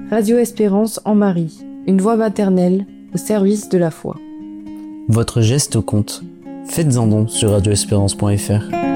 Radio Espérance en Marie, une voix maternelle au service de la foi. Votre geste compte. Faites un don sur radioespérance.fr.